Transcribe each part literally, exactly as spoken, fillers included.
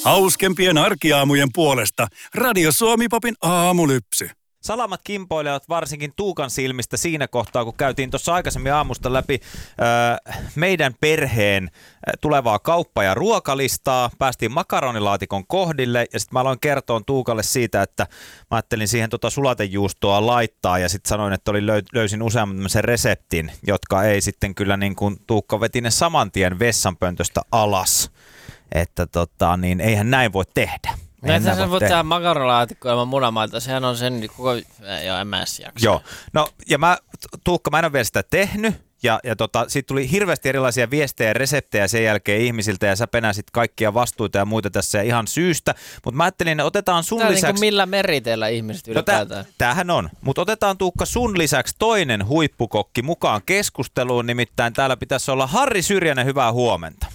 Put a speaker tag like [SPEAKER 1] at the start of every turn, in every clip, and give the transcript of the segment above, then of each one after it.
[SPEAKER 1] Hauskempien arkiaamujen puolesta Radio Suomi-popin aamulypsy.
[SPEAKER 2] Salamat kimpoilevat varsinkin Tuukan silmistä siinä kohtaa, kun käytiin tuossa aikaisemmin aamusta läpi äh, meidän perheen äh, tulevaa kauppa- ja ruokalistaa. Päästiin makaronilaatikon kohdille ja sitten mä aloin kertoa Tuukalle siitä, että mä ajattelin siihen tota sulatejuustoa laittaa ja sitten sanoin, että oli löy- löysin useamman tämmöisen reseptin, jotka ei sitten kyllä niin kuin Tuukka veti ne saman tien vessanpöntöstä alas. Että tota, niin eihän näin voi tehdä.
[SPEAKER 3] Näitä sä voit tehdä makaronilaatikkoa ilman munamaita, sehän on sen koko, joo, en mä edes jaksa.
[SPEAKER 2] Joo, no ja mä, Tuukka, mä en ole vielä sitä tehnyt, ja, ja tota, siitä tuli hirveästi erilaisia viestejä ja reseptejä sen jälkeen ihmisiltä, ja sä penäsit kaikkia vastuita ja muita tässä ja ihan syystä, mutta mä ajattelin, että otetaan sun
[SPEAKER 3] Tää
[SPEAKER 2] lisäksi...
[SPEAKER 3] Niin kuin millä meriteillä ihmiset ylipäätään?
[SPEAKER 2] No, tämähän on, mutta otetaan Tuukka sun lisäksi toinen huippukokki mukaan keskusteluun, nimittäin täällä pitäisi olla Harri Syrjänen, hyvää huomenta.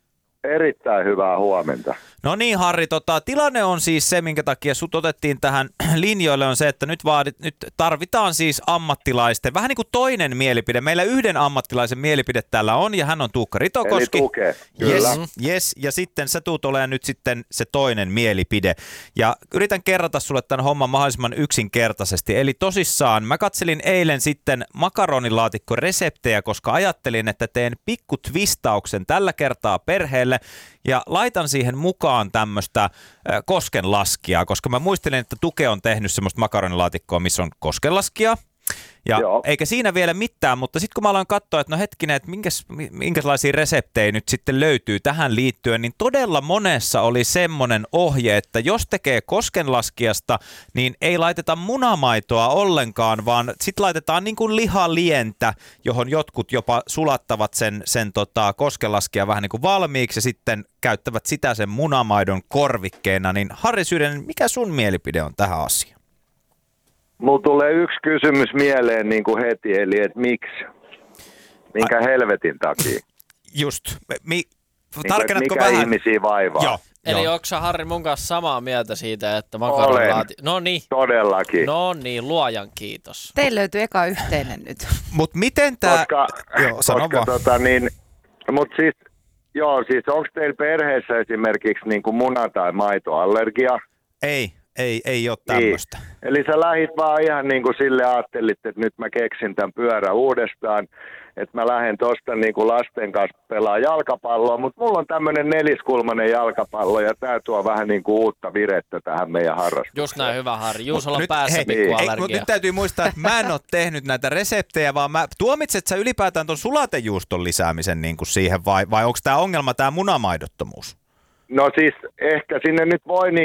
[SPEAKER 4] Erittäin hyvää huomenta.
[SPEAKER 2] No niin, Harri, tota, tilanne on siis se, minkä takia sut otettiin tähän linjoille, on se, että nyt, vaadit, nyt tarvitaan siis ammattilaisten, vähän niin kuin toinen mielipide. Meillä yhden ammattilaisen mielipide täällä on, ja hän on Tuukka Ritokoski.
[SPEAKER 4] Eli Tuke, kyllä.
[SPEAKER 2] Yes, yes, ja sitten sä tuut olemaan nyt sitten se toinen mielipide. Ja yritän kerrata sulle tämän homman mahdollisimman yksinkertaisesti. Eli tosissaan, mä katselin eilen sitten makaronilaatikkoreseptejä, koska ajattelin, että teen pikku twistauksen tällä kertaa perheelle, ja laitan siihen mukaan tämmöistä koskenlaskijaa, koska mä muistelin, että Tuke on tehnyt semmoista makaronilaatikkoa, missä on koskenlaskija. Ja
[SPEAKER 4] Joo.
[SPEAKER 2] eikä siinä vielä mitään, mutta sitten kun mä aloin katsoa, että no hetkinen, että minkäs, minkälaisia reseptejä nyt sitten löytyy tähän liittyen, niin todella monessa oli semmoinen ohje, että jos tekee koskenlaskijasta, niin ei laiteta munamaitoa ollenkaan, vaan sitten laitetaan niin kuin lihalientä, johon jotkut jopa sulattavat sen, sen tota koskenlaskija vähän niin kuin valmiiksi ja sitten käyttävät sitä sen munamaidon korvikkeena. Niin Harri Syrjänen, mikä sun mielipide on tähän asiaan?
[SPEAKER 4] Mulla tulee yksi kysymys mieleen niin kuin heti, eli että miksi? Minkä A- helvetin takia?
[SPEAKER 2] Just. Mi-
[SPEAKER 4] niin, mikä
[SPEAKER 2] vähän?
[SPEAKER 4] ihmisiä vaivaa?
[SPEAKER 2] Joo.
[SPEAKER 3] Eli
[SPEAKER 2] Joo.
[SPEAKER 3] onko sä, Harri, mun kanssa samaa mieltä siitä, että makaronilaati... No niin.
[SPEAKER 4] Todellakin.
[SPEAKER 3] No niin, luojan kiitos.
[SPEAKER 5] Teillä löytyy eka yhteinen nyt.
[SPEAKER 2] Mut miten tää...
[SPEAKER 4] Koska,
[SPEAKER 2] Joo, sano
[SPEAKER 4] koska
[SPEAKER 2] vaan.
[SPEAKER 4] tota niin, mut siis, joo, siis onko teillä perheessä esimerkiksi niin kuin muna- tai maitoallergia?
[SPEAKER 2] Ei. Ei, ei ole tämmöistä.
[SPEAKER 4] Niin. Eli sä lähit vaan ihan niin kuin sille ajattelit, että nyt mä keksin tämän pyörän uudestaan, että mä lähden tosta niin kuin lasten kanssa pelaa jalkapalloa, mutta mulla on tämmöinen neliskulmainen jalkapallo ja tää tuo vähän niin kuin uutta virettä tähän meidän harrastukseen.
[SPEAKER 3] Just näin, hyvä Harri. Juusolla on
[SPEAKER 2] Nyt-
[SPEAKER 3] päässä
[SPEAKER 2] hei,
[SPEAKER 3] pikkuallergia.
[SPEAKER 2] ei, mutta nyt täytyy muistaa, että mä en ole tehnyt näitä reseptejä, vaan mä tuomitset sä ylipäätään ton sulatejuuston lisäämisen niin kuin siihen vai, vai onko tää ongelma tää munamaidottomuus?
[SPEAKER 4] No siis ehkä sinne nyt voi niin